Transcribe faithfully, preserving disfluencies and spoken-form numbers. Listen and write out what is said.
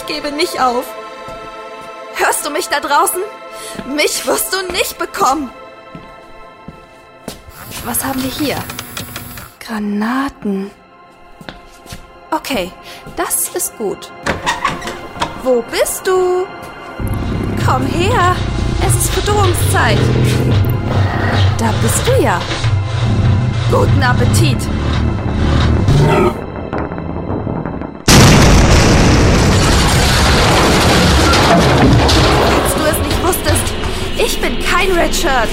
gebe nicht auf. Hörst du mich da draußen? Mich wirst du nicht bekommen. Was haben wir hier? Granaten. Okay, das ist gut. Wo bist du? Komm her, es ist Fütterungszeit. Da bist du ja. Guten Appetit. Falls du es nicht wusstest, ich bin kein Redshirt.